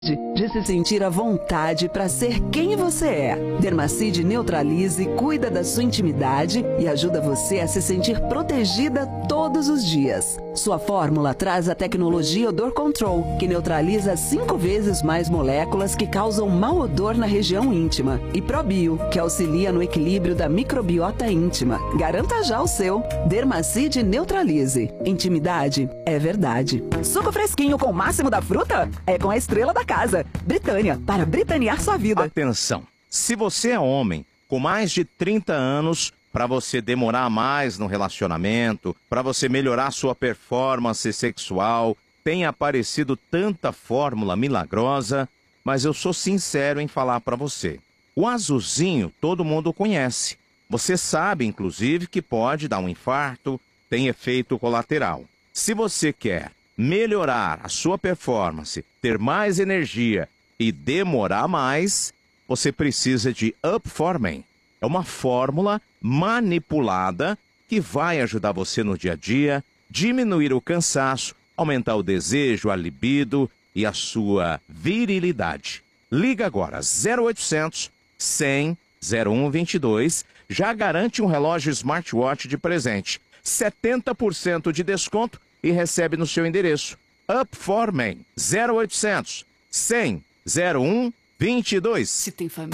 de se sentir à vontade para ser quem você é. Dermacide Neutralize cuida da sua intimidade e ajuda você a se sentir protegida todos os dias. Sua fórmula traz a tecnologia Odor Control, que neutraliza 5 vezes mais moléculas que causam mau odor na região íntima. E Probio, que auxilia no equilíbrio da microbiota íntima. Garanta já o seu. Dermacide Neutralize. Intimidade é verdade. Suco fresquinho com o máximo da fruta? É com a estrela da casa. Britânia, para britanear sua vida. Atenção, se você é homem com mais de 30 anos, para você demorar mais no relacionamento, para você melhorar sua performance sexual, tem aparecido tanta fórmula milagrosa, mas eu sou sincero em falar para você. O azulzinho todo mundo conhece. Você sabe, inclusive, que pode dar um infarto, tem efeito colateral. Se você quer melhorar a sua performance, ter mais energia e demorar mais, você precisa de Up For Men. É uma fórmula manipulada que vai ajudar você no dia a dia, diminuir o cansaço, aumentar o desejo, a libido e a sua virilidade. Liga agora 0800 100 0122, já garante um relógio smartwatch de presente, 70% de desconto e recebe no seu endereço. Up For Men, 0800 100 0122. Se tem família.